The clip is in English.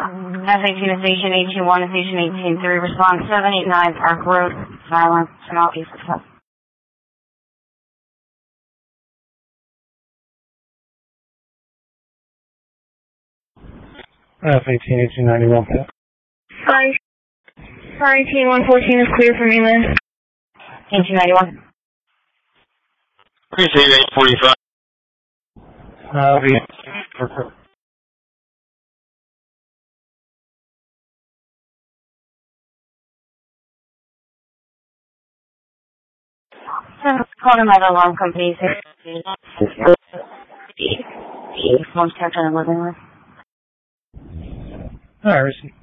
18 to station 821 to station 183. Respond 789 Park Road. Silence. Southeast of F-18-1891. Sorry, 18-114 is clear for mainland. 1891. Appreciate 845. Call them at alarm company. Phone check on the living room. Alright, receive.